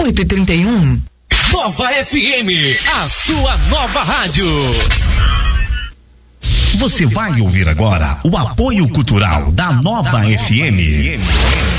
8h31. Nova FM, a sua nova rádio. Você vai ouvir agora o apoio cultural da Nova FM.